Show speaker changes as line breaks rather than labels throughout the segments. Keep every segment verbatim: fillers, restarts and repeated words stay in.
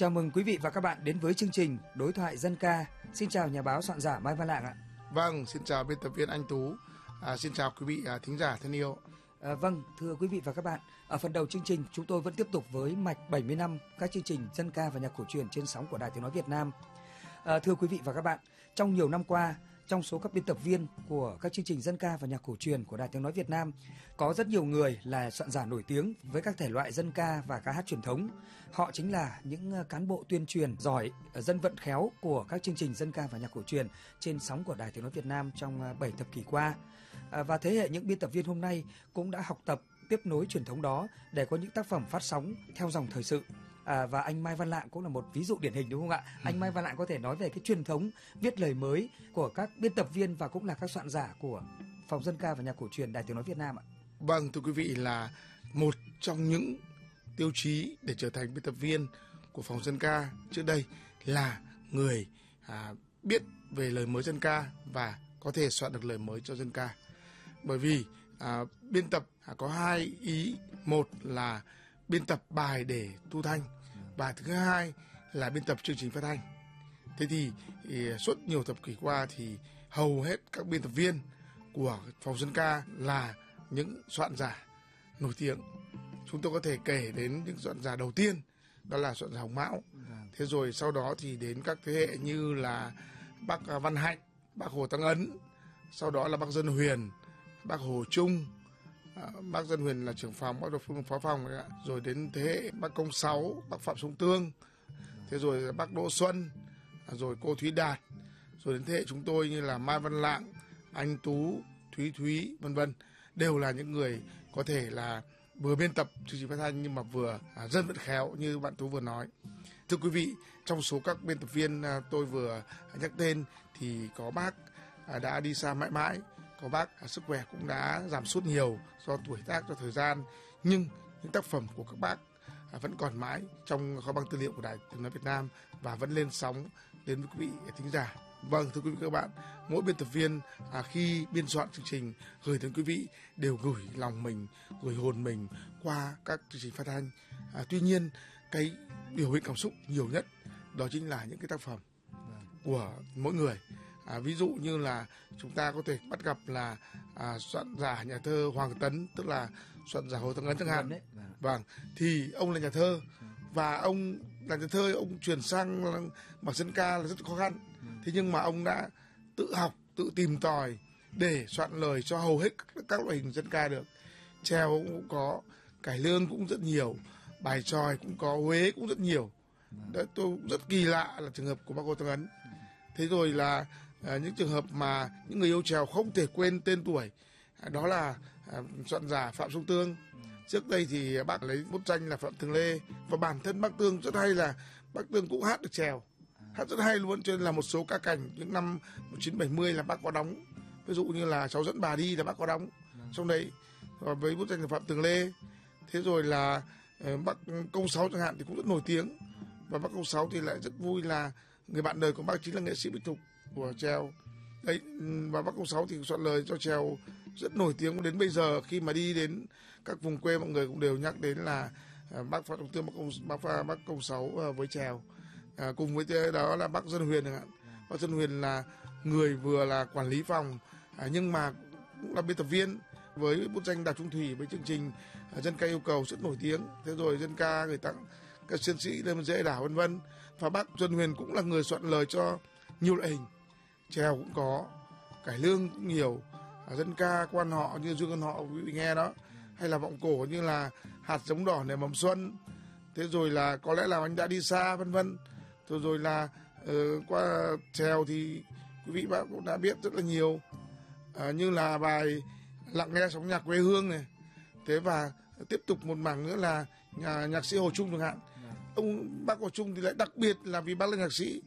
Chào mừng quý vị và các bạn đến với chương trình Đối thoại dân ca. Xin chào nhà báo soạn giả Mai Văn Lạng ạ.
Vâng, xin chào biên tập viên Anh Tú. À, xin chào quý vị à, thính giả thân yêu.
À, vâng, thưa quý vị và các bạn, ở phần đầu chương trình chúng tôi vẫn tiếp tục với mạch bảy mươi năm các chương trình dân ca và nhạc cổ truyền trên sóng của Đài Tiếng nói Việt Nam. À, thưa quý vị và các bạn, trong nhiều năm qua, trong số các biên tập viên của các chương trình dân ca và nhạc cổ truyền của Đài Tiếng nói Việt Nam, có rất nhiều người là soạn giả nổi tiếng với các thể loại dân ca và ca hát truyền thống. Họ chính là những cán bộ tuyên truyền giỏi, dân vận khéo của các chương trình dân ca và nhạc cổ truyền trên sóng của Đài Tiếng nói Việt Nam trong bảy thập kỷ qua. Và thế hệ những biên tập viên hôm nay cũng đã học tập, tiếp nối truyền thống đó để có những tác phẩm phát sóng theo dòng thời sự. À, và anh Mai Văn Lạng cũng là một ví dụ điển hình, đúng không ạ? Ừ. Anh Mai Văn Lạng có thể nói về cái truyền thống viết lời mới của các biên tập viên và cũng là các soạn giả của Phòng Dân ca và Nhạc cổ truyền Đài Tiếng nói Việt Nam ạ.
Vâng, thưa quý vị, là một trong những tiêu chí để trở thành biên tập viên của Phòng Dân ca trước đây là người à, biết về lời mới dân ca và có thể soạn được lời mới cho dân ca. Bởi vì à, biên tập à, có hai ý, một là biên tập bài để thu thanh và thứ hai là biên tập chương trình phát thanh. Thế thì, thì suốt nhiều thập kỷ qua thì hầu hết các biên tập viên của Phòng Dân ca là những soạn giả nổi tiếng. Chúng tôi có thể kể đến những soạn giả đầu tiên, đó là soạn giả Hồng Mão. Thế rồi sau đó thì đến các thế hệ như là bác Văn Hạnh, bác Hồ Tăng Ấn, sau đó là bác Dân Huyền, bác Hồ Trung. À, bác Dân Huyền là trưởng phòng, bác Đột Phương phó phòng đấy ạ. Rồi đến thế hệ bác Công Sáu, bác Phạm Sông Tương, thế rồi bác Đỗ Xuân, à, rồi cô Thúy Đạt, rồi đến thế hệ chúng tôi như là Mai Văn Lạng, Anh Tú, Thúy Thúy, vân vân, đều là những người có thể là vừa biên tập chương trình phát thanh nhưng mà vừa à, dân vận khéo như bạn Tú vừa nói. Thưa quý vị, trong số các biên tập viên à, tôi vừa nhắc tên thì có bác à, đã đi xa mãi mãi. Có bác à, sức khỏe cũng đã giảm sút nhiều do tuổi tác, do thời gian, nhưng những tác phẩm của các bác à, vẫn còn mãi trong kho băng tư liệu của Đài Tiếng nói Việt Nam và vẫn lên sóng đến với quý vị thính giả. Vâng, thưa quý vị và các bạn, mỗi biên tập viên à, khi biên soạn chương trình gửi đến quý vị đều gửi lòng mình, gửi hồn mình qua các chương trình phát thanh. À, tuy nhiên, cái biểu hiện cảm xúc nhiều nhất đó chính là những cái tác phẩm của mỗi người. À, ví dụ như là chúng ta có thể bắt gặp là à, soạn giả nhà thơ Hoàng Tấn, tức là soạn giả Hồ Tăng Ấn chẳng hạn. Vâng, thì ông là nhà thơ và ông là nhà thơ, ông chuyển sang bằng dân ca là rất khó khăn. Thế nhưng mà ông đã tự học, tự tìm tòi để soạn lời cho hầu hết các, các loại hình dân ca được. Trèo cũng có, cải lương cũng rất nhiều, bài chòi cũng có, Huế cũng rất nhiều. Đấy, tôi rất kỳ lạ là trường hợp của bác Hồ Tăng Ấn. Thế rồi là à, những trường hợp mà những người yêu trèo không thể quên tên tuổi, à, đó là à, soạn giả Phạm Sông Tương. Trước đây thì bác lấy bút danh là Phạm Thường Lê, và bản thân bác Tương rất hay là bác Tương cũng hát được trèo, hát rất hay luôn. Cho nên là một số ca cảnh những năm một nghìn chín trăm bảy mươi là bác có đóng, ví dụ như là Cháu Dẫn Bà Đi là bác có đóng trong đấy và với bút danh là Phạm Thường Lê. Thế rồi là uh, bác Công Sáu chẳng hạn thì cũng rất nổi tiếng, và bác Công Sáu thì lại rất vui là người bạn đời của bác chính là nghệ sĩ Bích Thục của trèo đấy. Và bác Công Sáu thì soạn lời cho trèo rất nổi tiếng đến bây giờ. Khi mà đi đến các vùng quê mọi người cũng đều nhắc đến là à, bác Phạm Sông Tương, bác Công, bác, bác Công Sáu à, với trèo. À, cùng với đó là bác Dân Huyền chẳng hạn. Bác Dân Huyền là người vừa là quản lý phòng à, nhưng mà cũng là biên tập viên với bút danh Đào Trung Thủy với chương trình à, dân ca yêu cầu rất nổi tiếng. Thế rồi dân ca gửi tặng các chiến sĩ Lê Dễ Đảo vân vân. Và bác Dân Huyền cũng là người soạn lời cho nhiều loại hình, trèo cũng có, cải lương cũng nhiều, à, dân ca quan họ như Dương Quan Họ quý vị nghe đó, hay là vọng cổ như là Hạt Giống Đỏ Nảy Mầm Xuân. Thế rồi là Có Lẽ Là Anh Đã Đi Xa vân vân. Rồi rồi là uh, qua trèo thì quý vị bạn cũng đã biết rất là nhiều, uh, như là bài Lặng Nghe Sóng Nhạc Quê Hương này. Thế và tiếp tục một mảng nữa là nhà, nhạc sĩ Hồ Trung chẳng hạn. Ông bác Hồ Trung thì lại đặc biệt là vì bác là nhạc sĩ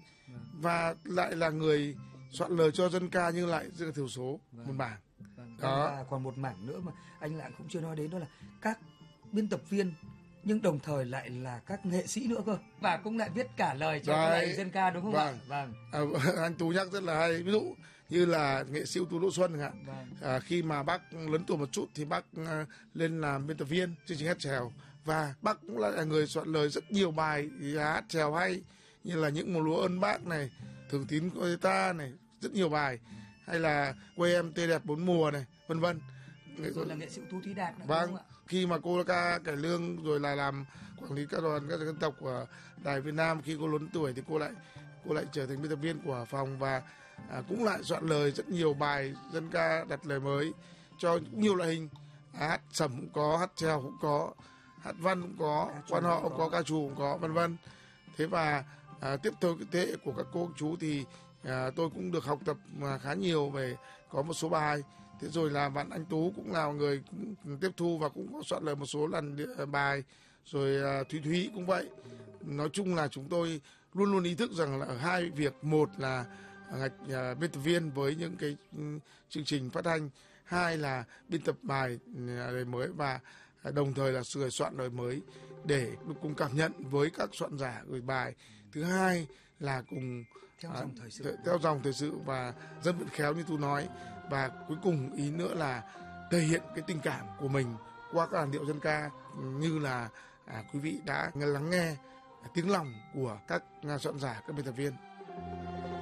và lại là người soạn lời cho dân ca như lại dân ca thiểu số, vâng. Một mảng.
Vâng. Đó. Còn một mảng nữa mà anh Lạng cũng chưa nói đến, đó là các biên tập viên nhưng đồng thời lại là các nghệ sĩ nữa cơ, và cũng lại viết cả lời cho các loại dân ca, đúng không
vâng.
ạ? Vâng.
À, anh Tú nhắc rất là hay, ví dụ như là nghệ sĩ ưu tú Đỗ Xuân chẳng hạn. Vâng. À, khi mà bác lớn tuổi một chút thì bác uh, lên làm biên tập viên chương trình hát trèo Và bác cũng là người soạn lời rất nhiều bài hát chèo hay, như là Những mùa lúa ơn bác này, Thường tín quê ta này, rất nhiều bài, hay là Quê em tươi đẹp bốn mùa này, vân vân.
Rồi là nghệ sĩ ưu tú Thúy Đạt nữa,
vâng,
đúng không ạ?
Khi mà cô ca cải lương rồi là làm quản lý các đoàn các dân tộc của Đài Việt Nam, khi cô lớn tuổi thì cô lại cô lại trở thành biên tập viên của phòng, và à, cũng lại soạn lời rất nhiều bài dân ca đặt lời mới cho nhiều loại hình, à, hát sẩm cũng có, hát chèo cũng có, hát văn cũng có, quan họ cũng có, ca trù cũng có, vân vân. Thế và à, tiếp theo cái thế hệ của các cô chú thì à, tôi cũng được học tập à, khá nhiều về có một số bài. Thế rồi là bạn Anh Tú cũng là người cũng tiếp thu và cũng có soạn lời một số lần bài. Rồi à, Thúy Thúy cũng vậy. Nói chung là chúng tôi luôn luôn ý thức rằng là ở hai việc, một là ngạch à, biên tập viên với những cái um, chương trình phát thanh, hai là biên tập bài à, lời mới, và à, đồng thời là sửa soạn lời mới để cùng cảm nhận với các soạn giả gửi bài. Thứ hai là cùng
theo dòng thời sự,
à, theo dòng thời sự và dân vận khéo như tôi nói. Và cuối cùng ý nữa là thể hiện cái tình cảm của mình qua các làn điệu dân ca, như là à, quý vị đã lắng nghe tiếng lòng của các soạn giả, các biên tập viên.